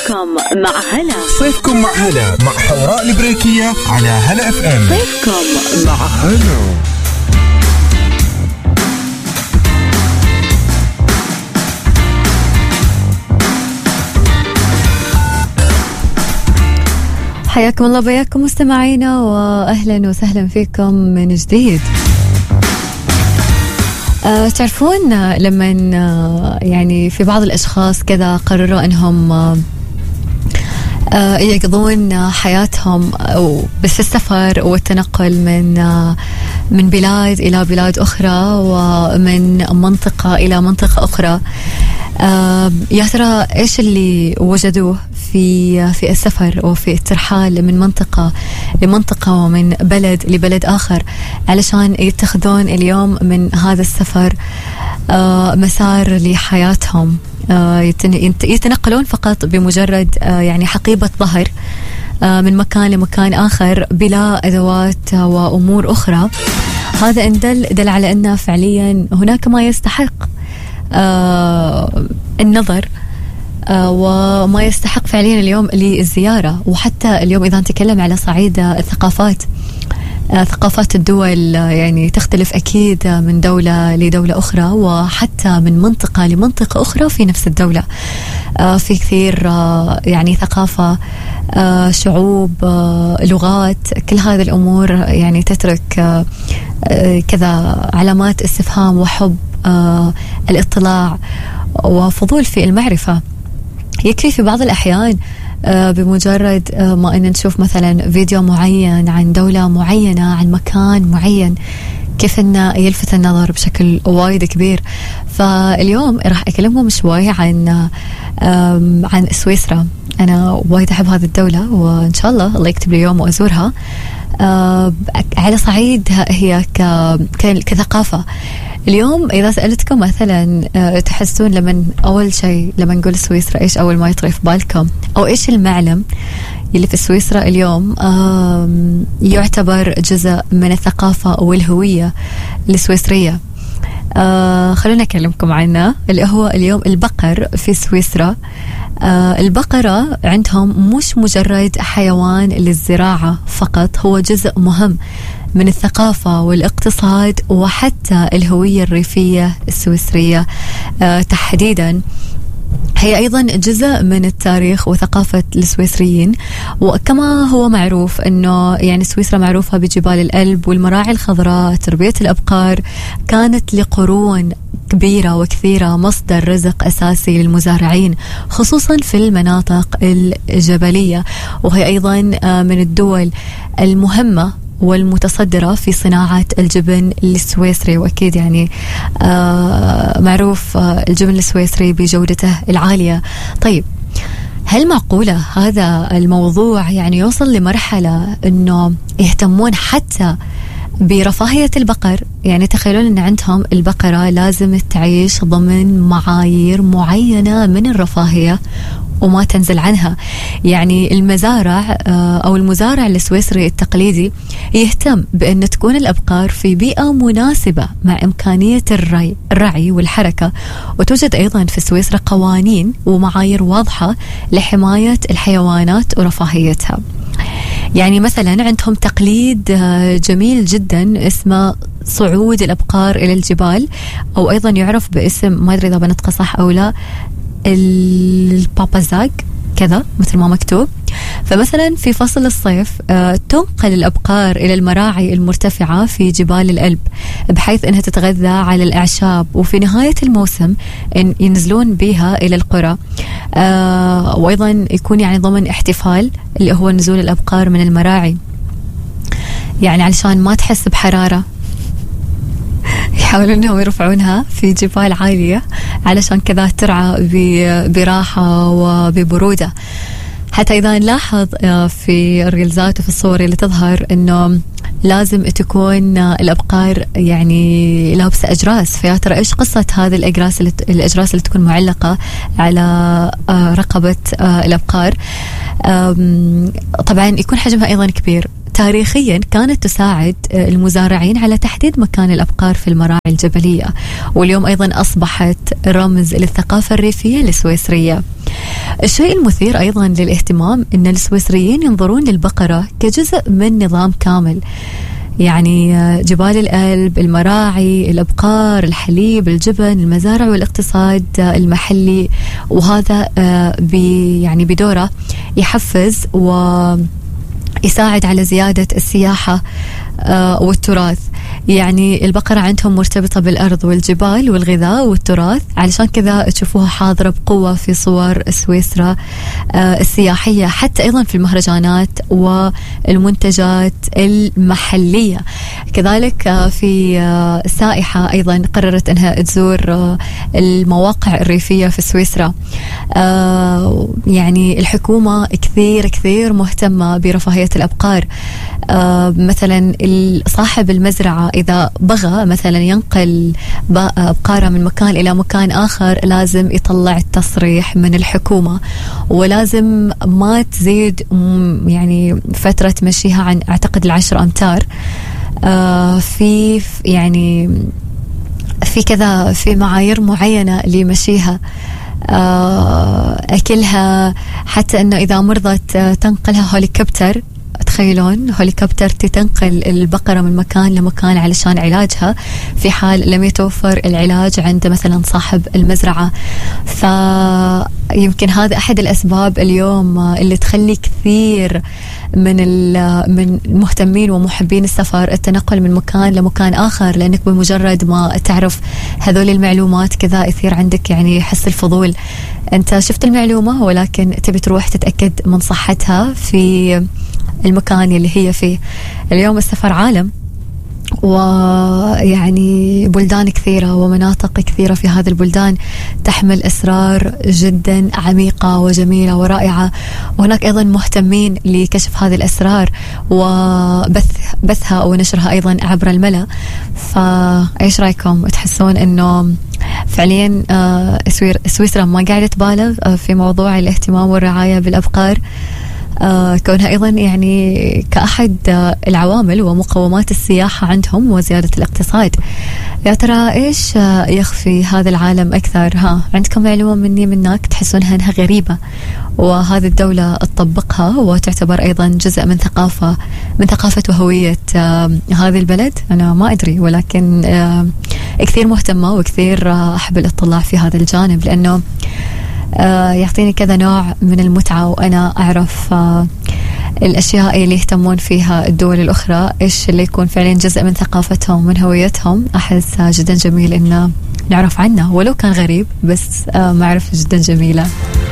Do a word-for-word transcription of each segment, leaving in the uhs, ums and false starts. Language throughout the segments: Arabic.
صيفكم مع هلا. صيفكم مع هلا مع حوراء البريكية على هلا اف ام. صيفكم مع هلا. حياكم الله بياكم مستمعينا وأهلا وسهلا فيكم من جديد. أه تعرفون لما أه يعني في بعض الأشخاص كذا قرروا أنهم أه يقضون حياتهم بس السفر والتنقل من أه من بلاد إلى بلاد أخرى ومن منطقة إلى منطقة أخرى، أه يا ترى إيش اللي وجدوه في في السفر وفي الترحال من منطقة لمنطقة ومن بلد لبلد آخر علشان يتخذون اليوم من هذا السفر آه مسار لحياتهم. آه يتنقلون فقط بمجرد آه يعني حقيبة ظهر آه من مكان لمكان آخر بلا أدوات وأمور أخرى. هذا إن دل, دل على أن فعليا هناك ما يستحق آه النظر آه وما يستحق فعليا اليوم للزيارة. وحتى اليوم إذا نتكلم على صعيد الثقافات، آه ثقافات الدول آه يعني تختلف أكيد من دولة لدولة أخرى وحتى من منطقة لمنطقة أخرى في نفس الدولة. آه في كثير آه يعني ثقافة، آه شعوب، آه لغات، كل هذه الأمور يعني تترك آه آه كذا علامات استفهام وحب آه الاطلاع وفضول في المعرفة. يكفي في بعض الأحيان آه بمجرد آه ما أن نشوف مثلا فيديو معين عن دولة معينة عن مكان معين كيف أنه يلفت النظر بشكل وايد كبير. فاليوم راح أكلمكم شوي عن آه عن سويسرا. أنا وايد أحب هذه الدولة وإن شاء الله الله يكتب لي يوم وأزورها. آه على صعيد هي كثقافة. اليوم إذا سألتكم مثلا أه تحسون لما أول شيء لما نقول سويسرا إيش أول ما يطري في بالكم أو إيش المعلم اللي في سويسرا اليوم يعتبر جزء من الثقافة والهوية السويسرية؟ أه خلونا أكلمكم عنه اللي هو اليوم البقر في سويسرا. آه البقرة عندهم مش مجرد حيوان للزراعة فقط، هو جزء مهم من الثقافة والاقتصاد وحتى الهوية الريفية السويسرية آه تحديدا. هي أيضا جزء من التاريخ وثقافة السويسريين. وكما هو معروف أنه يعني سويسرا معروفة بجبال الألب والمراعي الخضراء. تربية الأبقار كانت لقرون كبيرة وكثيرة مصدر رزق أساسي للمزارعين خصوصا في المناطق الجبلية، وهي أيضا من الدول المهمة والمتصدرة في صناعة الجبن السويسري. وأكيد يعني آه معروف آه الجبن السويسري بجودته العالية. طيب هل معقولة هذا الموضوع يعني يوصل لمرحلة أنه يهتمون حتى برفاهية البقر؟ يعني تخيلون أن عندهم البقرة لازم تعيش ضمن معايير معينة من الرفاهية وما تنزل عنها. يعني المزارع أو المزارع السويسري التقليدي يهتم بأن تكون الأبقار في بيئة مناسبة مع إمكانية الري الرعي والحركة. وتوجد أيضا في سويسرا قوانين ومعايير واضحة لحماية الحيوانات ورفاهيتها. يعني مثلا عندهم تقليد جميل جدا اسمه صعود الأبقار إلى الجبال، أو أيضا يعرف باسم ما أدري إذا بنطقه صح أو لا البابازاغ كذا مثل ما مكتوب. فمثلا في فصل الصيف آه تنقل الأبقار إلى المراعي المرتفعة في جبال الألب بحيث أنها تتغذى على الأعشاب، وفي نهاية الموسم إن ينزلون بها إلى القرى. آه وأيضا يكون يعني ضمن احتفال اللي هو نزول الأبقار من المراعي، يعني علشان ما تحس بحرارة يحاولون أنهم يرفعونها في جبال عالية علشان كذا ترعى براحة وببرودة. حتى إذا نلاحظ في الريلزات وفي الصور اللي تظهر أنه لازم تكون الأبقار يعني لابسة أجراس. فيا ترى إيش قصة هذه الأجراس اللي الأجراس اللي تكون معلقة على رقبة الأبقار؟ طبعا يكون حجمها أيضا كبير. تاريخيا كانت تساعد المزارعين على تحديد مكان الأبقار في المراعي الجبلية، واليوم أيضا أصبحت رمز للثقافة الريفية السويسرية. الشيء المثير أيضا للاهتمام أن السويسريين ينظرون للبقرة كجزء من نظام كامل، يعني جبال الألب، المراعي، الأبقار، الحليب، الجبن، المزارع والاقتصاد المحلي، وهذا يعني بدوره يحفز ويساعد على زيادة السياحة والتراث. يعني البقرة عندهم مرتبطة بالأرض والجبال والغذاء والتراث، علشان كذا تشوفوها حاضرة بقوة في صور سويسرا السياحية، حتى أيضا في المهرجانات والمنتجات المحلية. كذلك في سائحة أيضا قررت أنها تزور المواقع الريفية في سويسرا. يعني الحكومة كثير كثير مهتمة برفاهية الأبقار. مثلا صاحب المزرعة إذا بغى مثلا ينقل بقارة من مكان إلى مكان آخر لازم يطلع التصريح من الحكومة، ولازم ما تزيد يعني فترة مشيها عن أعتقد العشر أمتار. آه في يعني في كذا في معايير معينة لمشيها. آه أكلها، حتى أنه إذا مرضت تنقلها هوليكوبتر. تخيلون هوليكوبتر تنقل البقرة من مكان لمكان علشان علاجها في حال لم يتوفر العلاج عند مثلا صاحب المزرعة. فيمكن هذا أحد الأسباب اليوم اللي تخلي كثير من من المهتمين ومحبين السفر التنقل من مكان لمكان آخر، لأنك بمجرد ما تعرف هذول المعلومات كذا يثير عندك يعني حس الفضول. أنت شفت المعلومة ولكن تبي تروح تتأكد من صحتها في المكان اللي هي فيه. اليوم السفر عالم، ويعني بلدان كثيرة ومناطق كثيرة في هذه البلدان تحمل أسرار جدا عميقة وجميلة ورائعة، وهناك أيضا مهتمين لكشف هذه الأسرار وبث بثها ونشرها أيضا عبر الملأ. فإيش رأيكم؟ تحسون أنه فعليا سويسرا ما قاعدة تبالغ في موضوع الاهتمام والرعاية بالأبقار، آه كونها أيضا يعني كأحد آه العوامل ومقومات السياحة عندهم وزيادة الاقتصاد؟ يا ترى إيش آه يخفي هذا العالم أكثر؟ ها عندكم معلومة مني منك تحسونها أنها غريبة وهذه الدولة تطبقها وتعتبر أيضا جزء من ثقافة من ثقافة وهوية آه هذه البلد؟ أنا ما أدري، ولكن آه كثير مهتمة وكثير آه أحب الاطلاع في هذا الجانب، لأنه آه يعطيني كذا نوع من المتعة وأنا أعرف آه الأشياء اللي يهتمون فيها الدول الأخرى، إيش اللي يكون فعليا جزء من ثقافتهم ومن هويتهم. أحس آه جدا جميل إنه نعرف عنه ولو كان غريب، بس آه معرفة جدا جميلة.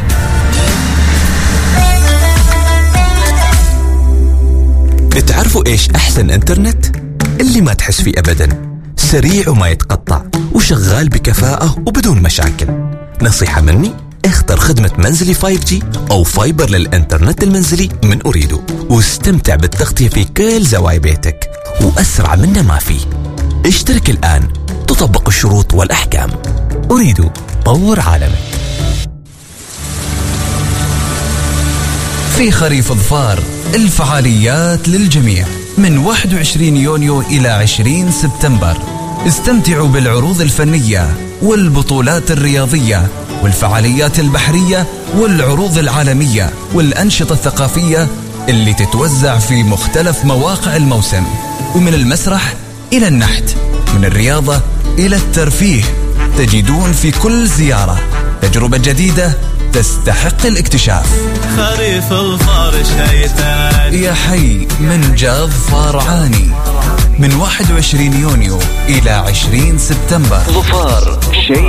تعرفوا إيش أحسن إنترنت؟ اللي ما تحس فيه أبدا، سريع وما يتقطع وشغال بكفاءة وبدون مشاكل. نصيحة مني، اختر خدمة منزلي فايف جي أو فايبر للإنترنت المنزلي من أريدو، واستمتع بالتغطية في كل زوايا بيتك، وأسرع منه ما فيه. اشترك الآن، تطبق الشروط والأحكام. أريدو، طور عالمك. في خريف ظفار الفعاليات للجميع من واحد وعشرين يونيو إلى عشرين سبتمبر. استمتعوا بالعروض الفنية والبطولات الرياضية والفعاليات البحرية والعروض العالمية والأنشطة الثقافية اللي تتوزع في مختلف مواقع الموسم، ومن المسرح إلى النحت، من الرياضة إلى الترفيه. تجدون في كل زيارة تجربة جديدة تستحق الاكتشاف. خريف الظفار شيطان يا حي من جاذ فارعاني من واحد وعشرين يونيو إلى عشرين سبتمبر. ظفار شيء